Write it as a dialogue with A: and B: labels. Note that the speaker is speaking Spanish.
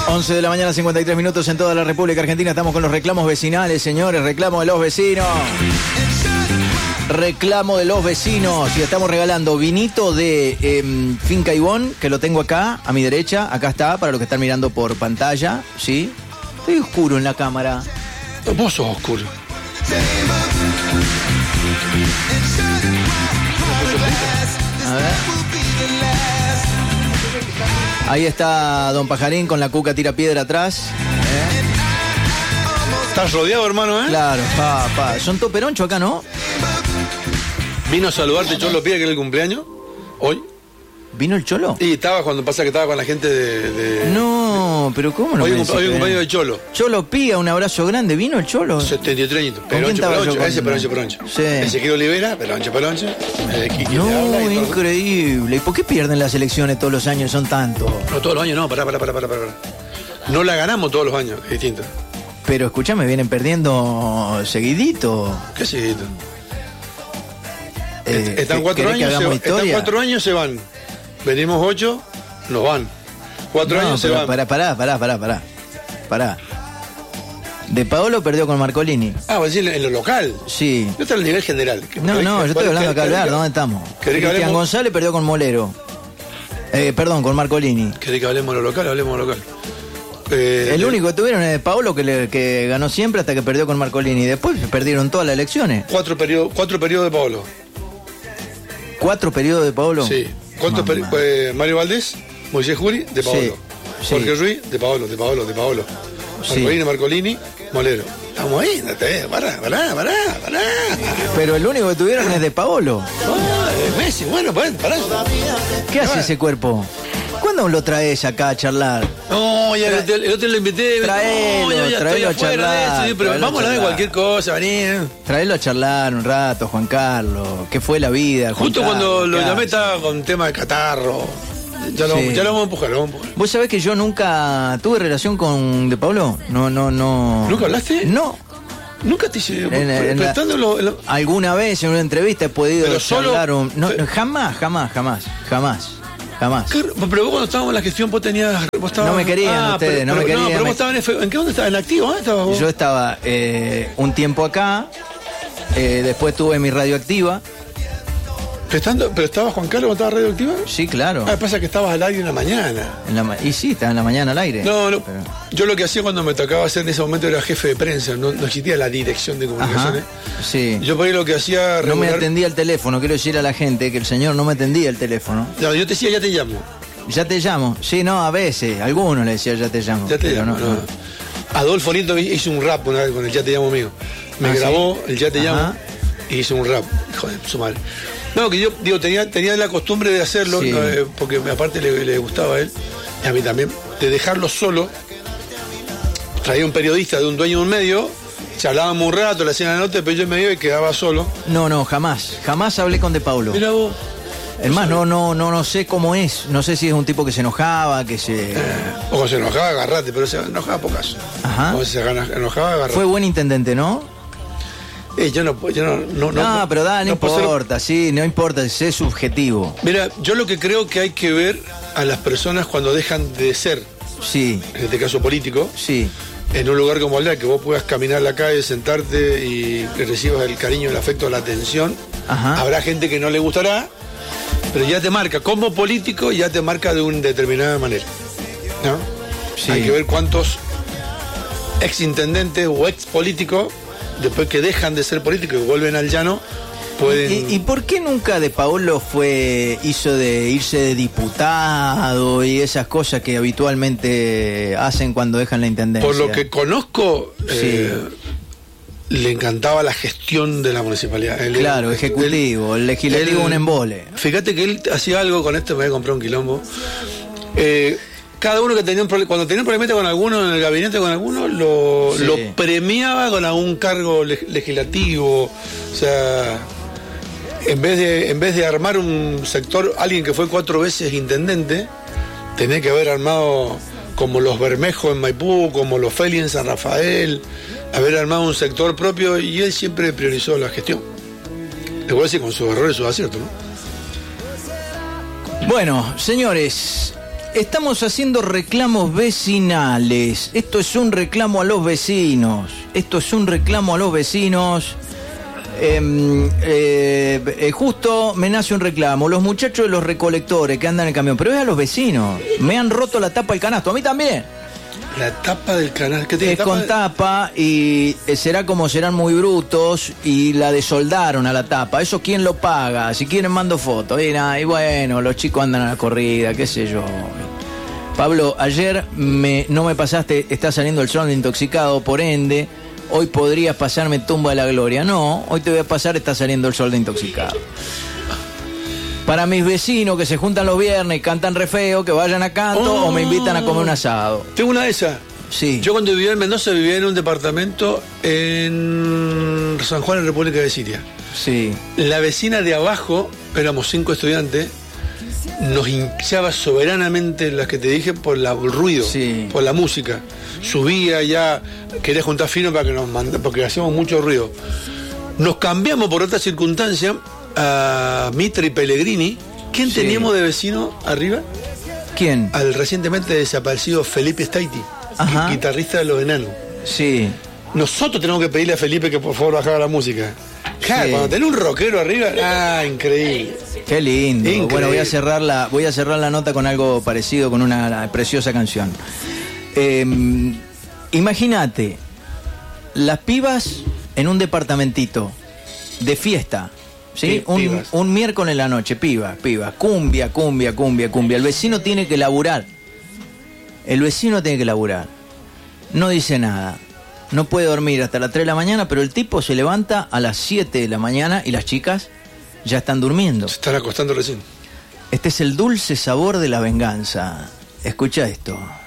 A: 11 de la mañana, 53 minutos en toda la República Argentina. Estamos con los reclamos vecinales, señores. Reclamo de los vecinos. Reclamo de los vecinos. Y estamos regalando vinito de Finca Ivón, que lo tengo acá, a mi derecha. Acá está, para los que están mirando por pantalla. ¿Sí? Estoy oscuro en la cámara.
B: Vos sos oscuro.
A: A ver. Ahí está Don Pajarín con la cuca tira piedra atrás.
B: Estás rodeado, hermano, ¿eh?
A: Claro, papá. Son todo peroncho acá, ¿no?
B: Vino a saludarte Cholo Pía, que era el cumpleaños, hoy.
A: ¿Vino el Cholo?
B: Y estaba cuando pasa que estaba con la gente de...
A: No, pero ¿cómo no?
B: Hoy un cumpleaños de Cholo.
A: Cholo Pía, un abrazo grande. ¿Vino el Cholo?
B: 73 añitos.
A: Peroncho.
B: Ese Peroncho.
A: Sí.
B: Ezequiel Olivera, Peroncho.
A: No, increíble. ¿Y por qué pierden las elecciones todos los años? Son tantos.
B: No, todos los años no, pará. No la ganamos todos los años, es distinto.
A: Pero escuchame, vienen perdiendo seguidito.
B: ¿Qué seguidito? Están 4 años, se van. Venimos 8, nos van. 4 años se van.
A: Pará. De Paolo perdió con Marcolini.
B: Ah, ¿vas a decir en lo local?
A: Sí.
B: No está en el nivel general.
A: No, yo estoy hablando acá, hablar, ¿dónde estamos? Cristian González perdió con Molero. Con Marcolini.
B: ¿Querés que hablemos de lo local? Hablemos de lo local.
A: El único que tuvieron es Paolo, que ganó siempre hasta que perdió con Marcolini. Después perdieron todas las elecciones.
B: 4 periodos de Paolo.
A: 4 periodos de Paolo.
B: Sí. ¿Cuántos Mario Valdés, Moisés Juri, de Paolo. Sí. Jorge Ruiz, de Paolo. Sí. Marcolini, Molero. Estamos ahí, pará.
A: Pero el único que tuvieron es de Paolo.
B: Messi, bueno, pará.
A: ¿Qué hace ese cuerpo? ¿Cuándo lo traes acá a charlar?
B: No, ya el otro lo invité.
A: Traelo a charlar.
B: Pero vamos a hablar de cualquier cosa, vení.
A: Traelo a charlar un rato, Juan Carlos. ¿Qué fue la vida?
B: Justo cuando lo llamé estaba con tema de catarro. Ya lo vamos a empujar,
A: ¿Vos sabés que yo nunca tuve relación con De Paolo? No.
B: ¿Nunca hablaste?
A: No.
B: Nunca te hice.
A: Alguna vez en una entrevista he podido charlar Jamás.
B: Pero vos cuando estábamos en la gestión vos estabas...
A: No me querían ustedes, no me querían.
B: Pero vos estabas ¿en qué dónde estabas? ¿En Activo? ¿Dónde estabas vos?
A: Yo estaba un tiempo acá, después tuve mi Radioactiva.
B: ¿Pero estabas Juan Carlos cuando estabas Radioactiva?
A: Sí, claro.
B: Pasa que estabas al aire en la mañana.
A: Y sí, estaba en la mañana al aire.
B: No. Pero... Yo lo que hacía cuando me tocaba hacer en ese momento era jefe de prensa, no existía la dirección de comunicaciones.
A: Ajá, sí.
B: Yo por ahí lo que hacía...
A: No me atendía el teléfono, quiero decir a la gente que el señor no me atendía el teléfono.
B: No, yo te decía, ya te llamo.
A: Ya te llamo. Sí, no, a veces. Algunos le decía, ya te llamo.
B: Ya te llamo. No. Adolfo Nieto hizo un rap una vez con el Ya te llamo mío. Me grabó el Ya te llamo y hizo un rap. Hijo de su madre. No, que yo digo, tenía la costumbre de hacerlo, sí. Porque aparte le gustaba a él, y a mí también, de dejarlo solo. Traía un periodista de un dueño de un medio, charlábamos un rato, le hacían la nota, pero yo me iba y quedaba solo.
A: No, jamás hablé con De Paolo.
B: Mira vos.
A: Es más, no sé cómo es, no sé si es un tipo que se enojaba, que se...
B: O cuando se enojaba, agarrate, pero se enojaba pocas.
A: Ajá.
B: Cuando se enojaba, agarrate.
A: Fue buen intendente, ¿no?
B: No,
A: pero no importa, sí, no importa, es subjetivo.
B: Mira, yo lo que creo que hay que ver a las personas cuando dejan de ser,
A: sí,
B: en este caso político,
A: sí,
B: en un lugar como Aldea, que vos puedas caminar la calle, sentarte y recibas el cariño, el afecto, la atención.
A: Ajá.
B: Habrá gente que no le gustará, pero ya te marca, como político, ya te marca de una determinada manera, ¿no? Sí. Hay que ver cuántos exintendentes o ex políticos, después que dejan de ser políticos y vuelven al llano, pueden...
A: ¿Y por qué nunca De Paolo hizo de irse de diputado y esas cosas que habitualmente hacen cuando dejan la intendencia?
B: Por lo que conozco, le encantaba la gestión de la municipalidad.
A: Ejecutivo, el legislativo un embole.
B: Fíjate que él hacía algo con esto, me voy a comprar un quilombo. Cada uno que cuando tenía un problemita con alguno en el gabinete con alguno, lo premiaba con algún cargo legislativo. O sea, en vez de armar un sector, alguien que fue 4 veces intendente, tenía que haber armado como los Bermejo en Maipú, como los Feli en San Rafael, haber armado un sector propio, y él siempre priorizó la gestión. Le voy a decir con sus errores y sus aciertos, ¿no?
A: Bueno, señores, Estamos haciendo reclamos vecinales. Esto es un reclamo a los vecinos. Justo me nace un reclamo. Los muchachos de los recolectores que andan en el camión, pero es a los vecinos. Me han roto la tapa del canasto, a mí también.
B: La tapa del canasto, ¿qué tiene?
A: Es con tapa y será como serán muy brutos y la desoldaron a la tapa. ¿Eso quién lo paga? Si quieren mando fotos. Y bueno, los chicos andan a la corrida, qué sé yo. Pablo, ayer no me pasaste, está saliendo el sol de Intoxicado, por ende, hoy podrías pasarme Tumba de la Gloria. No, hoy te voy a pasar, está saliendo el sol de Intoxicado. Para mis vecinos que se juntan los viernes y cantan re feo, que vayan a canto o me invitan a comer un asado.
B: Tengo una de esas.
A: Sí.
B: Yo cuando vivía en Mendoza vivía en un departamento en San Juan, en República de Siria.
A: Sí.
B: La vecina de abajo, éramos 5 estudiantes, nos hinchaba soberanamente, las que te dije, por el ruido,
A: sí,
B: por la música. Subía ya, quería juntar fino para que nos mandara, porque hacíamos mucho ruido. Nos cambiamos por otra circunstancia a Mitre y Pellegrini. ¿Quién teníamos de vecino arriba?
A: ¿Quién?
B: Al recientemente desaparecido Felipe Staiti, guitarrista de Los Enanos.
A: Sí.
B: Nosotros tenemos que pedirle a Felipe que por favor bajara la música. Claro, cuando tenés un rockero arriba, increíble.
A: Qué lindo.
B: Increíble.
A: Bueno, voy a cerrar la nota con algo parecido, con una preciosa canción. Imagínate, las pibas en un departamentito de fiesta. ¿Sí? Un miércoles en la noche, piba, cumbia. El vecino tiene que laburar. No dice nada. No puede dormir hasta las 3 de la mañana, pero el tipo se levanta a las 7 de la mañana y las chicas ya están durmiendo.
B: Se están acostando recién.
A: Este es el dulce sabor de la venganza. Escucha esto.